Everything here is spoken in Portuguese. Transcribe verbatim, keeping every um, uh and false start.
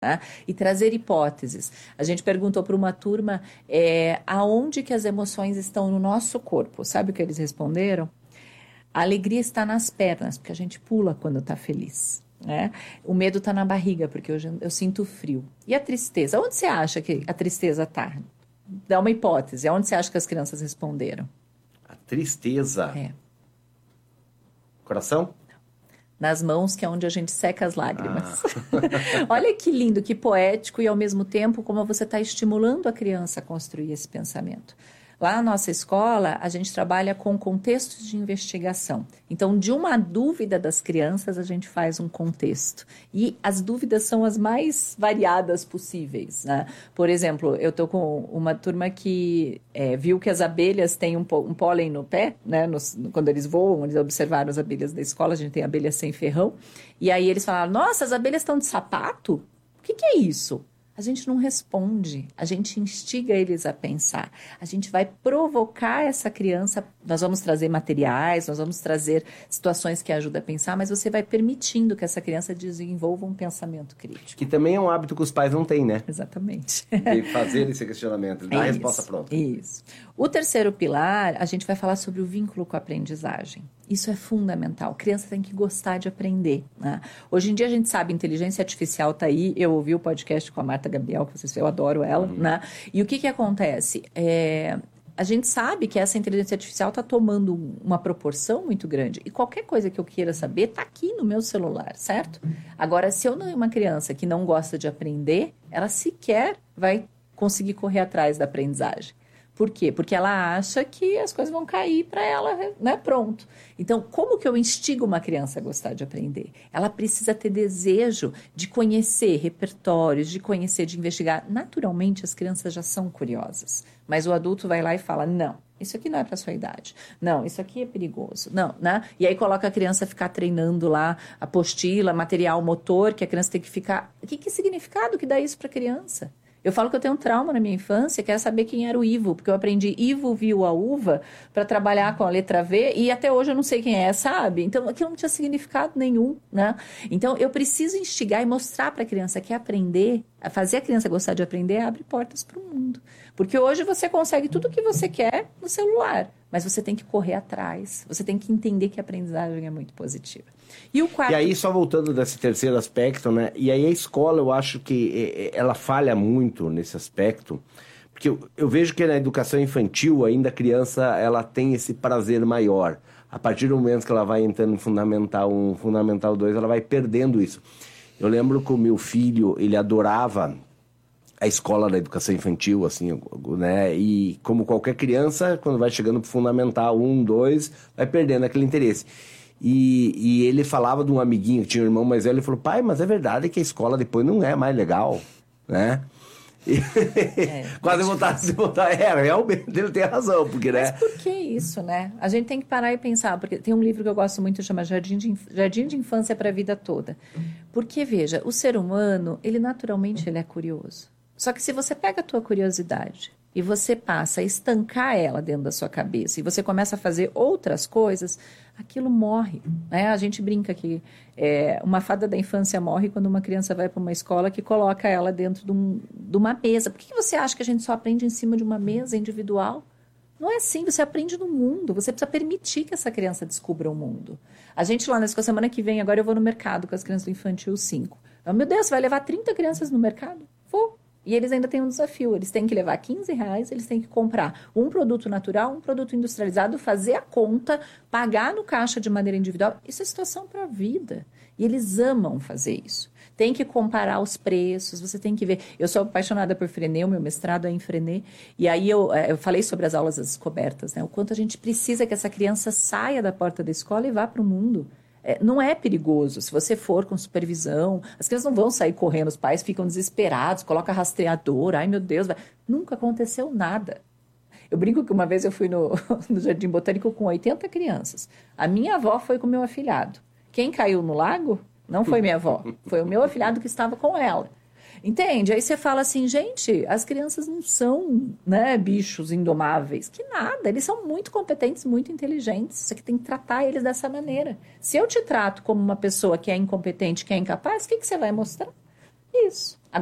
Né? E trazer hipóteses. A gente perguntou para uma turma é, aonde que as emoções estão no nosso corpo. Sabe o que eles responderam? A alegria está nas pernas, porque a gente pula quando está feliz. Né? O medo está na barriga, porque eu, eu sinto frio. E a tristeza? Onde você acha que a tristeza está? Dá uma hipótese. Aonde você acha que as crianças responderam? A tristeza? É. Coração? Nas mãos, que é onde a gente seca as lágrimas. Ah. Olha que lindo, que poético e, ao mesmo tempo, como você está estimulando a criança a construir esse pensamento. Lá na nossa escola, a gente trabalha com contextos de investigação. Então, de uma dúvida das crianças, a gente faz um contexto. E as dúvidas são as mais variadas possíveis. Né? Por exemplo, eu estou com uma turma que é, viu que as abelhas têm um, um pólen no pé, né? Nos, quando eles voam, eles observaram as abelhas da escola, a gente tem abelhas sem ferrão. E aí eles falaram, nossa, as abelhas estão de sapato? O que, que é isso? A gente não responde, a gente instiga eles a pensar. A gente vai provocar essa criança, nós vamos trazer materiais, nós vamos trazer situações que ajudam a pensar, mas você vai permitindo que essa criança desenvolva um pensamento crítico. Que também é um hábito que os pais não têm, né? Exatamente. De fazer esse questionamento, dar a Isso, resposta pronta. Isso. O terceiro pilar, a gente vai falar sobre o vínculo com a aprendizagem. Isso é fundamental. A criança tem que gostar de aprender. Né? Hoje em dia a gente sabe, inteligência artificial está aí. Eu ouvi o podcast com a Marta Gabriel, que vocês, eu adoro ela. Uhum. Né? E o que, que acontece? É, a gente sabe que essa inteligência artificial está tomando uma proporção muito grande. E qualquer coisa que eu queira saber está aqui no meu celular, certo? Agora, se eu não é uma criança que não gosta de aprender, ela sequer vai conseguir correr atrás da aprendizagem. Por quê? Porque ela acha que as coisas vão cair para ela, né? Pronto. Então, como que eu instigo uma criança a gostar de aprender? Ela precisa ter desejo de conhecer repertórios, de conhecer, de investigar. Naturalmente, as crianças já são curiosas. Mas o adulto vai lá e fala, não, isso aqui não é para sua idade. Não, isso aqui é perigoso. Não, né? E aí coloca a criança a ficar treinando lá apostila, material motor, que a criança tem que ficar... Que, que significado que dá isso para a criança? Eu falo que eu tenho um trauma na minha infância, quero saber quem era o Ivo, porque eu aprendi Ivo viu a uva para trabalhar com a letra V e até hoje eu não sei quem é, sabe? Então aquilo não tinha significado nenhum, né? Então eu preciso instigar e mostrar para a criança que aprender, fazer a criança gostar de aprender, abre portas para o mundo. Porque hoje você consegue tudo o que você quer no celular, mas você tem que correr atrás, você tem que entender que a aprendizagem é muito positiva. E o quarto... E aí, só voltando desse terceiro aspecto, né? E aí a escola, eu acho que ela falha muito nesse aspecto, porque eu, eu vejo que na educação infantil, ainda a criança, ela tem esse prazer maior. A partir do momento que ela vai entrando em Fundamental um, Fundamental dois, ela vai perdendo isso. Eu lembro que o meu filho, ele adorava a escola da educação infantil, assim, né? E como qualquer criança, quando vai chegando pro Fundamental um, dois, vai perdendo aquele interesse. E, e ele falava de um amiguinho que tinha um irmão mais velho, ele falou, pai, mas é verdade que a escola depois não é mais legal, né? E é, quase vontade de botar, é, realmente ele tem razão, porque, né? Mas por que isso, né? A gente tem que parar e pensar, porque tem um livro que eu gosto muito, chama Jardim de, Inf... Jardim de Infância para a Vida Toda. Porque, veja, o ser humano, ele naturalmente ele é curioso. Só que se você pega a tua curiosidade e você passa a estancar ela dentro da sua cabeça e você começa a fazer outras coisas, aquilo morre. Né? A gente brinca que é, uma fada da infância morre quando uma criança vai para uma escola que coloca ela dentro de, um, de uma mesa. Por que você acha que a gente só aprende em cima de uma mesa individual? Não é assim, você aprende no mundo, você precisa permitir que essa criança descubra o mundo. A gente lá na escola, semana que vem, agora eu vou no mercado com as crianças do Infantil cinco. Oh, meu Deus, você vai levar trinta crianças no mercado? Vou. E eles ainda têm um desafio, eles têm que levar quinze reais, eles têm que comprar um produto natural, um produto industrializado, fazer a conta, pagar no caixa de maneira individual. Isso é situação para a vida. E eles amam fazer isso. Tem que comparar os preços, você tem que ver. Eu sou apaixonada por Freinet, o meu mestrado é em Freinet. E aí eu, eu falei sobre as aulas descobertas, né? O quanto a gente precisa que essa criança saia da porta da escola e vá para o mundo. É, não é perigoso, se você for com supervisão, as crianças não vão sair correndo, os pais ficam desesperados, coloca rastreador, ai meu Deus, vai. Nunca aconteceu nada. Eu brinco que uma vez eu fui no, no Jardim Botânico com oitenta crianças, a minha avó foi com o meu afilhado, quem caiu no lago não foi minha avó, foi o meu afilhado que estava com ela. Entende? Aí você fala assim, gente, as crianças não são, né, bichos indomáveis, que nada, eles são muito competentes, muito inteligentes, você que tem que tratar eles dessa maneira. Se eu te trato como uma pessoa que é incompetente, que é incapaz, o que, que você vai mostrar? Isso.